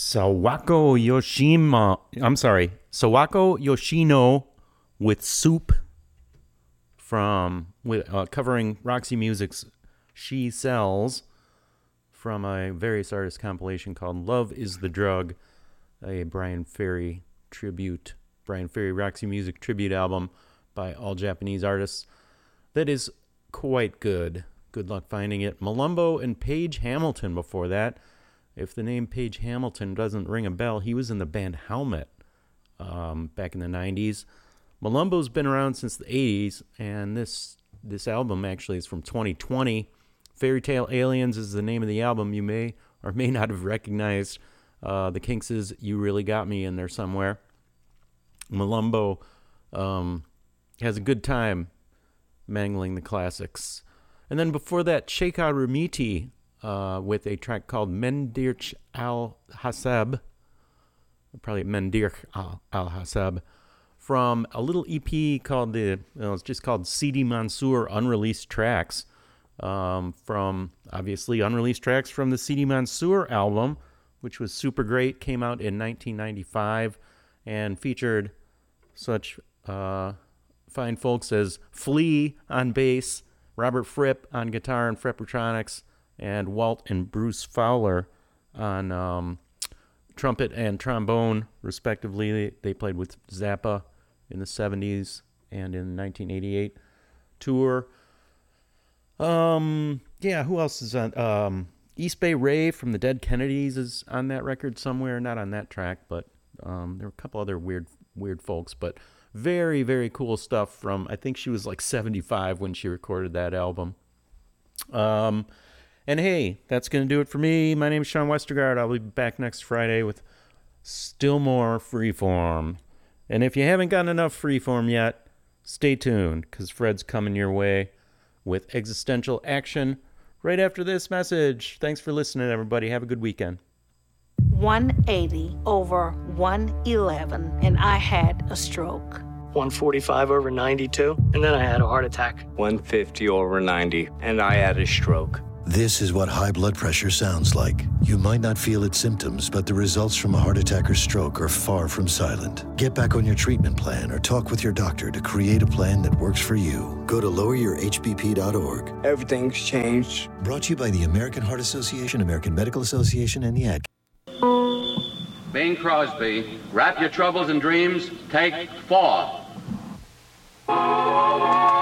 Sawako Yoshino with Soup covering Roxy Music's She Sells from a various artists compilation called Love is the Drug, a Brian Ferry Roxy Music tribute album by all Japanese artists that is quite good. Good luck finding it. Malumbo and Page Hamilton before that. If the name Page Hamilton doesn't ring a bell, he was in the band Helmet back in the 90s. Malumbo's been around since the 80s, and this album actually is from 2020. Fairy Tale Aliens is the name of the album. You may or may not have recognized the Kinks' You Really Got Me in there somewhere. Malumbo has a good time mangling the classics. And then before that, Sheikha Rumiti with a track called Mendirch Al-Hasab, probably Mendirch Al-Hasab, from a little EP called it's just called Sidi Mansour Unreleased Tracks, from obviously unreleased tracks from the Sidi Mansour album, which was super great, came out in 1995, and featured such fine folks as Flea on bass, Robert Fripp on guitar and Freppertronics, and Walt and Bruce Fowler on trumpet and trombone, respectively. They played with Zappa in the 70s and in the 1988 tour. Who else is on? East Bay Ray from the Dead Kennedys is on that record somewhere. Not on that track, but there were a couple other weird folks. But very, very cool stuff from, I think she was like 75 when she recorded that album. And hey, that's going to do it for me. My name is Sean Westergaard. I'll be back next Friday with still more Freeform. And if you haven't gotten enough Freeform yet, stay tuned, because Fred's coming your way with Existential Action right after this message. Thanks for listening, everybody. Have a good weekend. 180 over 111, and I had a stroke. 145 over 92, and then I had a heart attack. 150 over 90, and I had a stroke. This is what high blood pressure sounds like. You might not feel its symptoms, but the results from a heart attack or stroke are far from silent. Get back on your treatment plan or talk with your doctor to create a plan that works for you. Go to loweryourhbp.org. Everything's changed. Brought to you by the American Heart Association, American Medical Association, and the Ad. Bing Crosby, Wrap Your Troubles in Dreams, take 4.